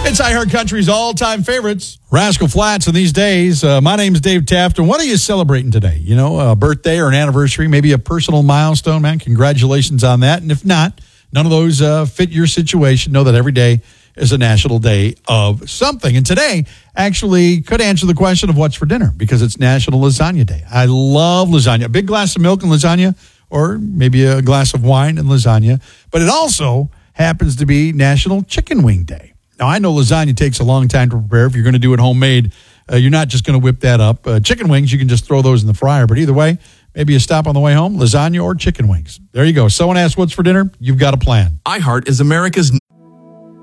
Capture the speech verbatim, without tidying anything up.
It's iHeart Country's all-time favorites, Rascal Flatts. And these days, uh, my name's Dave Taft. And what are you celebrating today? You know, a birthday or an anniversary, maybe a personal milestone, man. Congratulations on that. And if not, none of those uh, fit your situation. Know that every day is a national day of something. And today actually could answer the question of what's for dinner because it's National Lasagna Day. I love lasagna. A big glass of milk and lasagna, or maybe a glass of wine and lasagna. But it also happens to be National Chicken Wing Day. Now, I know lasagna takes a long time to prepare. If you're going to do it homemade, uh, you're not just going to whip that up. Uh, chicken wings, you can just throw those in the fryer. But either way, maybe a stop on the way home, lasagna or chicken wings. There you go. Someone asks what's for dinner, you've got a plan. iHeart is America's